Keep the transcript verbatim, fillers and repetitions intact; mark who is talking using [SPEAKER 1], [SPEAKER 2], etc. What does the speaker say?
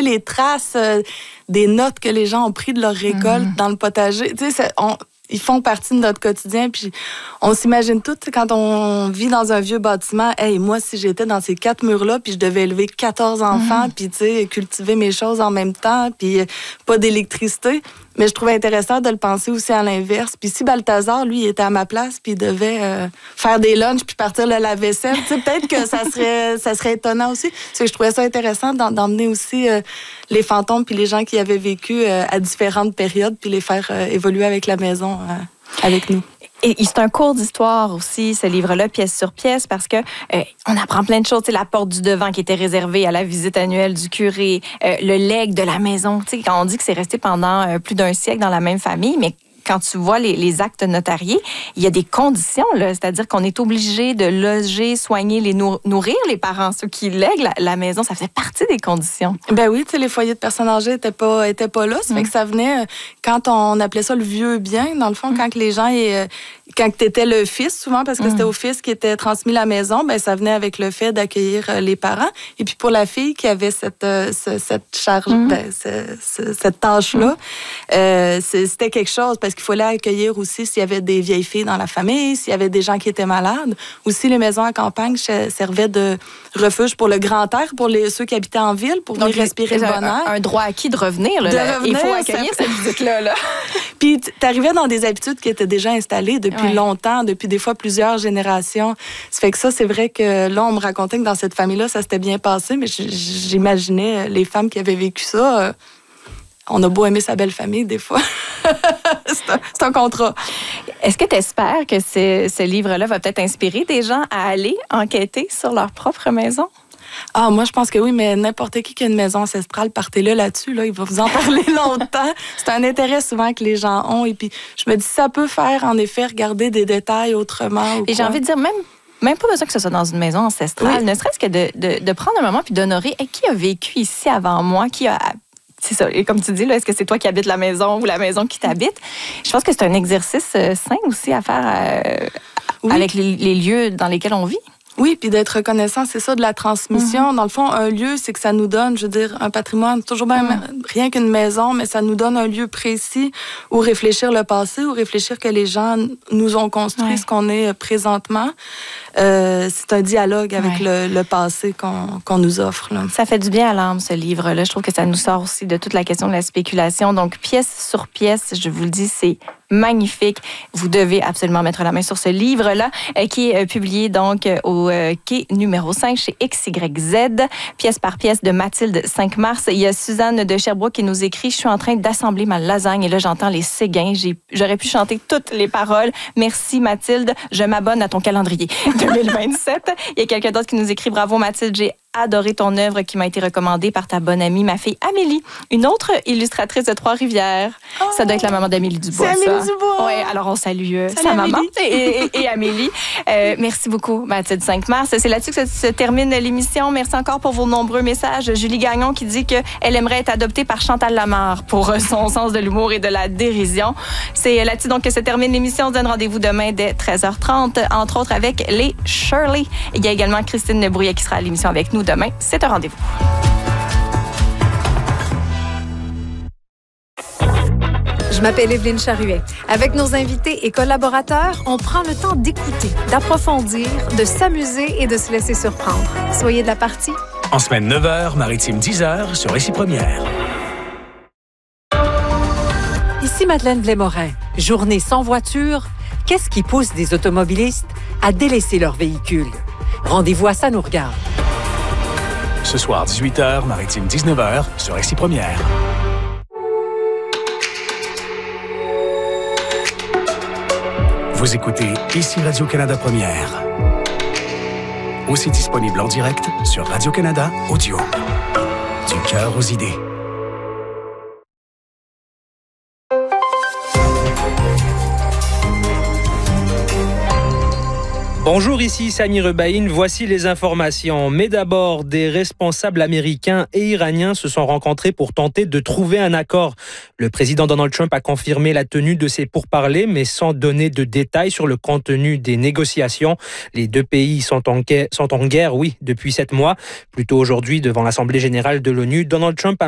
[SPEAKER 1] sais, les traces euh, des notes que les gens ont pris de leur récolte mm-hmm. dans le potager. Tu sais, on, ils font partie de notre quotidien. Puis on s'imagine tout, quand on vit dans un vieux bâtiment, hey, moi, si j'étais dans ces quatre murs-là, puis je devais élever quatorze enfants, mm-hmm. puis tu sais, cultiver mes choses en même temps, puis pas d'électricité. Mais je trouvais intéressant de le penser aussi à l'inverse. Puis si Balthazar, lui, il était à ma place, puis il devait euh, faire des lunchs, puis partir le lave-vaisselle, tu sais, peut-être que ça serait, ça serait étonnant aussi. Parce que je trouvais ça intéressant d'emmener aussi euh, les fantômes, puis les gens qui avaient vécu euh, à différentes périodes, puis les faire euh, évoluer avec la maison, euh, avec nous.
[SPEAKER 2] Et c'est un cours d'histoire aussi, ce livre-là, pièce sur pièce, parce que euh, on apprend plein de choses. Tu sais, la porte du devant qui était réservée à la visite annuelle du curé, euh, le legs de la maison. Tu sais, quand on dit que c'est resté pendant euh, plus d'un siècle dans la même famille, mais quand tu vois les, les actes notariés, il y a des conditions, là. C'est-à-dire qu'on est obligé de loger, soigner, les nourrir les parents, ceux qui lèguent la, la maison. Ça faisait partie des conditions.
[SPEAKER 1] Ben oui, tu sais, les foyers de personnes âgées n'étaient pas, étaient pas là. Ça fait mm. que ça venait, quand on appelait ça le vieux bien, dans le fond, mm. quand les gens... Et, quand tu étais le fils, souvent, parce que c'était au fils qui était transmis la maison, ben ça venait avec le fait d'accueillir les parents. Et puis pour la fille qui avait cette, euh, ce, cette charge, mm. ben, ce, ce, cette tâche-là, mm. euh, c'était quelque chose, parce qu'il fallait accueillir aussi s'il y avait des vieilles filles dans la famille, s'il y avait des gens qui étaient malades. Aussi, les maisons à campagne servaient de refuge pour le grand air, pour les, ceux qui habitaient en ville, pour venir respirer le bon air.
[SPEAKER 2] Un, un droit acquis de revenir. Là,
[SPEAKER 1] de
[SPEAKER 2] là.
[SPEAKER 1] revenir,
[SPEAKER 2] il faut accueillir cette visite-là. Là.
[SPEAKER 1] Puis tu arrivais dans des habitudes qui étaient déjà installées depuis depuis ouais. longtemps, depuis des fois plusieurs générations. Ça fait que ça, c'est vrai que là, on me racontait que dans cette famille-là, ça s'était bien passé, mais j'imaginais les femmes qui avaient vécu ça. Euh, on a beau aimer sa belle famille, des fois. c'est, un, c'est un contrat.
[SPEAKER 2] Est-ce que tu espères que ce, ce livre-là va peut-être inspirer des gens à aller enquêter sur leur propre maison?
[SPEAKER 1] Ah, moi, je pense que oui, mais n'importe qui qui a une maison ancestrale, partez-le là-dessus, là, il va vous en parler longtemps. C'est un intérêt souvent que les gens ont. Et puis, je me dis, ça peut faire, en effet, regarder des détails autrement. Ou
[SPEAKER 2] Et quoi. J'ai envie de dire, même, même pas besoin que ce soit dans une maison ancestrale, oui. ne serait-ce que de, de, de prendre un moment puis d'honorer hey, qui a vécu ici avant moi, qui a... C'est ça. Et comme tu dis, là, est-ce que c'est toi qui habites la maison ou la maison qui t'habite? Je pense que c'est un exercice euh, sain aussi à faire euh, oui. avec les, les lieux dans lesquels on vit.
[SPEAKER 1] Oui, puis d'être reconnaissant, c'est ça, de la transmission. Mm-hmm. Dans le fond, un lieu, c'est que ça nous donne, je veux dire, un patrimoine, toujours bien, mm-hmm. rien qu'une maison, mais ça nous donne un lieu précis où réfléchir le passé, où réfléchir que les gens nous ont construit ouais. ce qu'on est présentement. Euh, c'est un dialogue avec ouais. le, le passé qu'on, qu'on nous offre. Là.
[SPEAKER 2] Ça fait du bien à l'âme, ce livre-là. Je trouve que ça nous sort aussi de toute la question de la spéculation. Donc, pièce sur pièce, je vous le dis, c'est magnifique. Vous devez absolument mettre la main sur ce livre-là, euh, qui est euh, publié donc euh, au euh, quai numéro cinq chez X Y Z, pièce par pièce de Mathilde cinq mars. Il y a Suzanne de Sherbrooke qui nous écrit « Je suis en train d'assembler ma lasagne et là, j'entends les séguins. J'ai, j'aurais pu chanter toutes les paroles. Merci Mathilde. Je m'abonne à ton calendrier. » deux mille vingt-sept. Il y a quelqu'un d'autre qui nous écrit « Bravo Mathilde, j'ai adoré ton œuvre qui m'a été recommandée par ta bonne amie, ma fille Amélie, une autre illustratrice de Trois-Rivières. Oh, ça doit être la maman d'Amélie Dubois.
[SPEAKER 1] C'est Amélie Dubois.
[SPEAKER 2] Oui, alors on salue euh, sa maman et, et, et Amélie. Euh, merci beaucoup, Mathilde cinq mars. C'est là-dessus que se, se termine l'émission. Merci encore pour vos nombreux messages. Julie Gagnon qui dit qu'elle aimerait être adoptée par Chantal Lamarre pour son sens de l'humour et de la dérision. C'est là-dessus donc que se termine l'émission. On se donne rendez-vous demain dès treize heures trente, entre autres avec les Shirley. Il y a également Christine Brouillet qui sera à l'émission avec nous demain. C'est un rendez-vous.
[SPEAKER 3] Je m'appelle Evelyne Charuet. Avec nos invités et collaborateurs, on prend le temps d'écouter, d'approfondir, de s'amuser et de se laisser surprendre. Soyez de la partie.
[SPEAKER 4] En semaine neuf heures, maritime dix heures sur Récit Première.
[SPEAKER 5] Ici Madeleine Blais-Morin. Journée sans voiture, qu'est-ce qui pousse des automobilistes à délaisser leur véhicule? Rendez-vous à Ça nous regarde.
[SPEAKER 4] Ce soir, dix-huit heures, maritime dix-neuf heures sur Récit Première. Vous écoutez ici Radio-Canada Première. Aussi disponible en direct sur Radio-Canada Audio. Du cœur aux idées.
[SPEAKER 6] Bonjour, ici Sami Rebaïn. Voici les informations. Mais d'abord, des responsables américains et iraniens se sont rencontrés pour tenter de trouver un accord. Le président Donald Trump a confirmé la tenue de ces pourparlers, mais sans donner de détails sur le contenu des négociations. Les deux pays sont en guerre, sont en guerre, oui, depuis sept mois. Plus tôt aujourd'hui, devant l'Assemblée générale de l'ONU, Donald Trump a